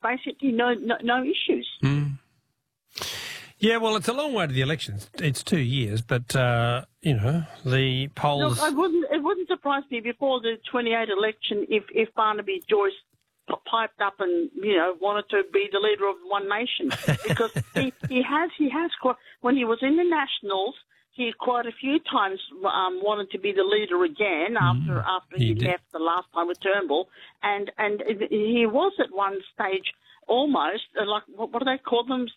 basically no issues. Mm. Yeah, well, it's a long way to the elections. It's 2 years, but, the polls... Look, it wouldn't surprise me before the 28 election if Barnaby Joyce piped up and, wanted to be the leader of One Nation. Because he has quite... When he was in the Nationals, he quite a few times wanted to be the leader again after he left the last time with Turnbull. And he was at one stage... almost like what do they call them?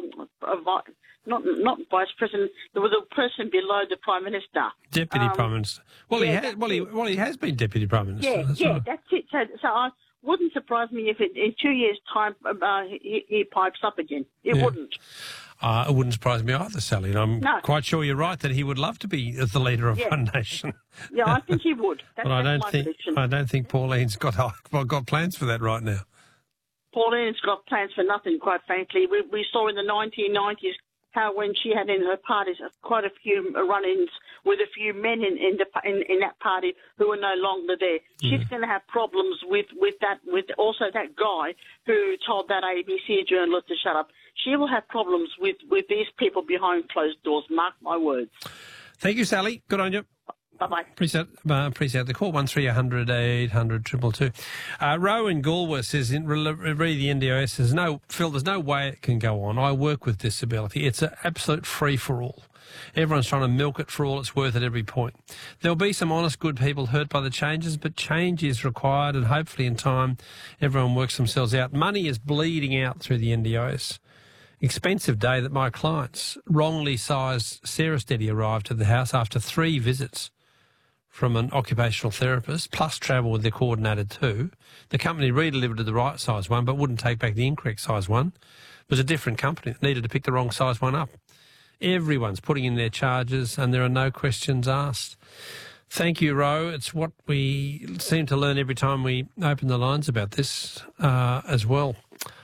Not vice president. There was a person below the prime minister. Deputy prime minister. Well, he has been deputy prime minister. That's it. So I wouldn't surprise me if in 2 years' time he pipes up again. It wouldn't. It wouldn't surprise me either, Sally. And I'm quite sure you're right that he would love to be the leader of One Nation. Yeah, I think he would. But I don't think Pauline's got plans for that right now. Pauline's got plans for nothing, quite frankly. We saw in the 1990s how when she had in her parties quite a few run-ins with a few men in that party who are no longer there. She's going to have problems with also that guy who told that ABC journalist to shut up. She will have problems with these people behind closed doors, mark my words. Thank you, Sally. Good on you. Bye-bye. Appreciate the call. 1300 800 222. Ro in Galway says, read the NDIS, says, Phil, there's no way it can go on. I work with disability. It's an absolute free-for-all. Everyone's trying to milk it for all it's worth at every point. There'll be some honest, good people hurt by the changes, but change is required, and hopefully in time everyone works themselves out. Money is bleeding out through the NDIS. Expensive day that my clients, wrongly sized Sarah Steady, arrived at the house after 3 visits from an occupational therapist, plus travel with their coordinator too. The company redelivered the right size one, but wouldn't take back the incorrect size one. It was a different company that needed to pick the wrong size one up. Everyone's putting in their charges, and there are no questions asked. Thank you, Ro. It's what we seem to learn every time we open the lines about this as well.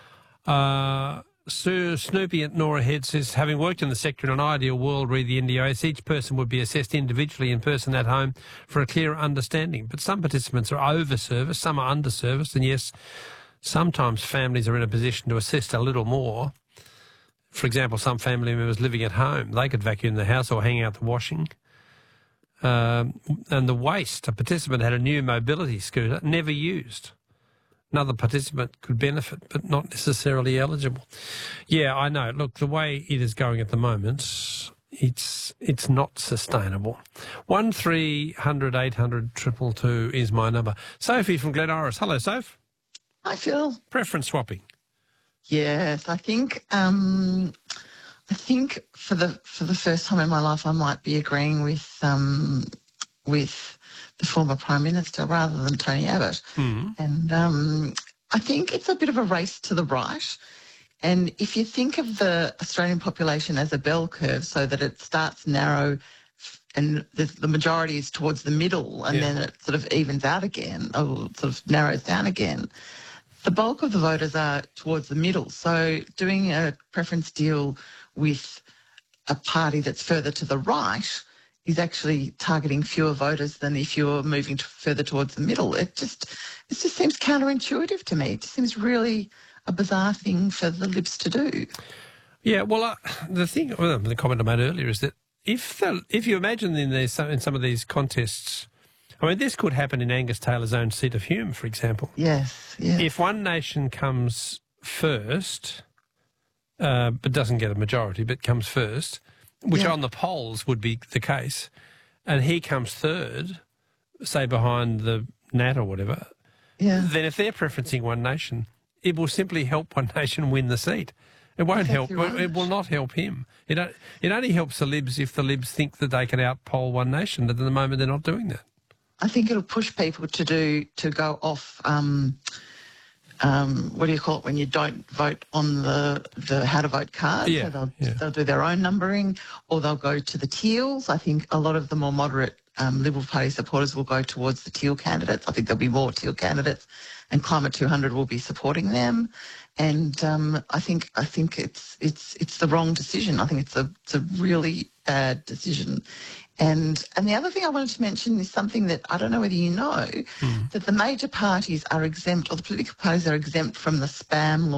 Sir Snoopy at Nora Head says, having worked in the sector in an ideal world, read the NDIS, each person would be assessed individually in person at home for a clearer understanding. But some participants are over-serviced, some are under-serviced, and yes, sometimes families are in a position to assist a little more. For example, some family members living at home, they could vacuum the house or hang out the washing. And the waste, a participant had a new mobility scooter, never used. Another participant could benefit, but not necessarily eligible. Yeah, I know. Look, the way it is going at the moment, it's not sustainable. 1300 800 222 is my number. Sophie from Glen Iris. Hello, Soph. Hi, Phil. Preference swapping. Yes, I think for the first time in my life, I might be agreeing with the former Prime Minister rather than Tony Abbott. And I think it's a bit of a race to the right. And if you think of the Australian population as a bell curve so that it starts narrow and the majority is towards the middle and then it sort of evens out again or sort of narrows down again, the bulk of the voters are towards the middle. So doing a preference deal with a party that's further to the right is actually targeting fewer voters than if you're moving further towards the middle. It just seems counterintuitive to me. It just seems really a bizarre thing for the Libs to do. Yeah, well, the comment I made earlier is that if you imagine in some of these contests, I mean, this could happen in Angus Taylor's own seat of Hume, for example. Yes. If One Nation comes first, but doesn't get a majority, but comes first, which on the polls would be the case, and he comes third, say behind the Nat or whatever, then if they're preferencing One Nation, it will simply help One Nation win the seat. It won't help. Right. It will not help him. It only helps the Libs if the Libs think that they can outpoll One Nation, but at the moment they're not doing that. I think it'll push people to go off. What do you call it when you don't vote on the how to vote card? Yeah, so they'll do their own numbering, or they'll go to the teals. I think a lot of the more moderate Liberal Party supporters will go towards the teal candidates. I think there'll be more teal candidates, and Climate 200 will be supporting them. And I think it's the wrong decision. I think it's a really bad decision. And the other thing I wanted to mention is something that I don't know whether you know, that the major parties are exempt, or the political parties are exempt from the spam law.